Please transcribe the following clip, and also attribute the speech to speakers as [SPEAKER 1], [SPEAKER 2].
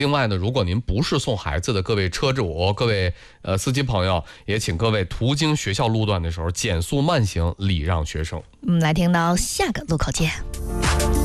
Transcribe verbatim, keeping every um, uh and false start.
[SPEAKER 1] 另外呢，如果您不是送孩子的各位车主、各位呃司机朋友，也请各位途经学校路段的时候减速慢行，礼让学生。
[SPEAKER 2] 我们来听到下个路口见。